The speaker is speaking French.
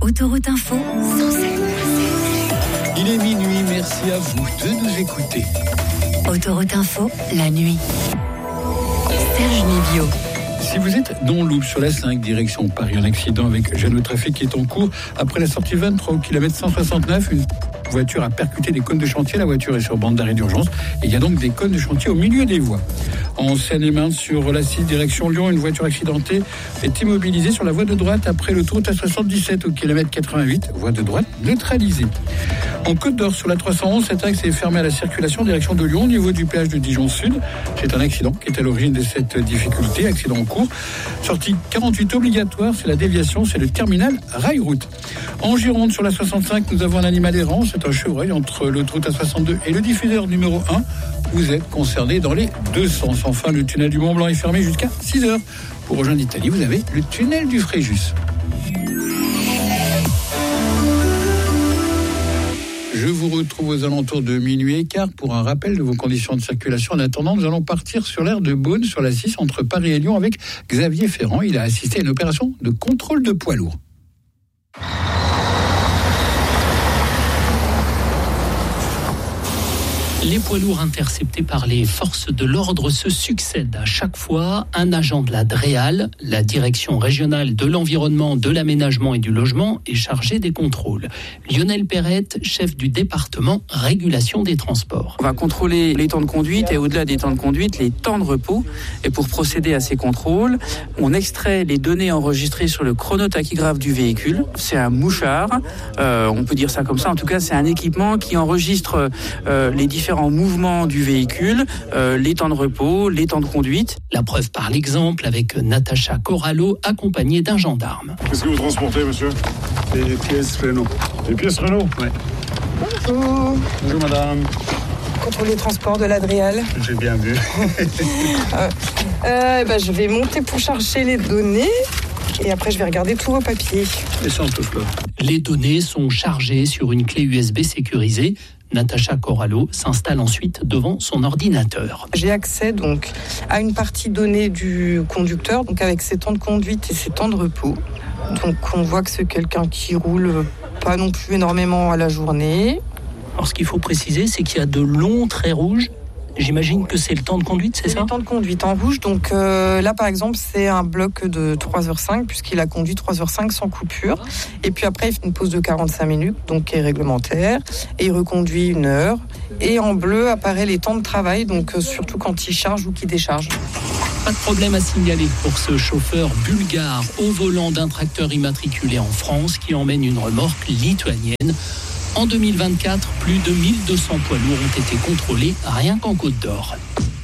Autoroute Info, 107. Il est minuit, merci à vous de nous écouter. Autoroute Info, la nuit. Serge Nivio. Si vous êtes dans l'Aube sur la 5, direction Paris, un accident avec gêne au trafic qui est en cours. Après la sortie 23 au kilomètre 169, une voiture a percuté des cônes de chantier. La voiture est sur bande d'arrêt d'urgence et il y a donc des cônes de chantier au milieu des voies. En Seine-et-Marne, sur la 6, direction Lyon, une voiture accidentée est immobilisée sur la voie de droite après l'autoroute A77 au kilomètre 88, voie de droite neutralisée. En Côte d'Or, sur la 311, cet axe est fermé à la circulation direction de Lyon au niveau du péage de Dijon Sud. C'est un accident qui est à l'origine de cette difficulté, accident en cours. Sortie 48 obligatoire, c'est la déviation, c'est le terminal Rail-Route. En Gironde, sur la 65, nous avons un animal errant, c'est un chevreuil entre l'autoroute A62 et le diffuseur numéro 1. Vous êtes concerné dans les deux sens. Enfin, le tunnel du Mont-Blanc est fermé jusqu'à 6h. Pour rejoindre l'Italie, vous avez le tunnel du Fréjus. Je vous retrouve aux alentours de minuit et quart pour un rappel de vos conditions de circulation. En attendant, nous allons partir sur l'aire de Beaune, sur la 6, entre Paris et Lyon, avec Xavier Ferrand. Il a assisté à une opération de contrôle de poids lourds. Les poids lourds interceptés par les forces de l'ordre se succèdent à chaque fois. Un agent de la DREAL, la Direction régionale de l'environnement, de l'aménagement et du logement, est chargé des contrôles. Lionel Perrette, chef du département régulation des transports. On va contrôler les temps de conduite et au-delà des temps de conduite, les temps de repos. Et pour procéder à ces contrôles, on extrait les données enregistrées sur le chronotachygraphe du véhicule. C'est un mouchard, on peut dire ça comme ça. En tout cas, c'est un équipement qui enregistre les différents mouvements du véhicule, les temps de repos, les temps de conduite. La preuve par l'exemple avec Natacha Corallo, accompagnée d'un gendarme. Qu'est-ce que vous transportez, monsieur? Des pièces Renault. Des pièces Renault? Oui. Bonjour. Bonjour, madame. Contrôle des transports de la DREAL. J'ai bien vu. Je vais monter pour chercher les données. Et après, je vais regarder tous vos papiers. Et sans tout là. Les données sont chargées sur une clé USB sécurisée. Natacha Corallo s'installe ensuite devant son ordinateur. J'ai accès donc à une partie donnée du conducteur, donc avec ses temps de conduite et ses temps de repos. Donc on voit que c'est quelqu'un qui roule pas non plus énormément à la journée. Alors ce qu'il faut préciser, c'est qu'il y a de longs traits rouges. J'imagine que c'est le temps de conduite, c'est ça ? Le temps de conduite en rouge. Donc là, par exemple, c'est un bloc de 3h05, puisqu'il a conduit 3h05 sans coupure. Et puis après, il fait une pause de 45 minutes, donc qui est réglementaire. Et il reconduit 1 heure. Et en bleu apparaît les temps de travail, donc surtout quand il charge ou qu'il décharge. Pas de problème à signaler pour ce chauffeur bulgare au volant d'un tracteur immatriculé en France qui emmène une remorque lituanienne. En 2024, plus de 1200 poids lourds ont été contrôlés rien qu'en Côte d'Or.